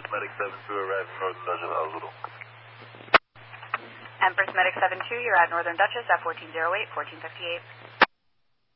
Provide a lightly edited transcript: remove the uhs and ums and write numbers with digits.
Medic 72 arriving Northern Dutchess, Azul. Empress Medic 72, you're at Northern Dutchess at 1408, 1458.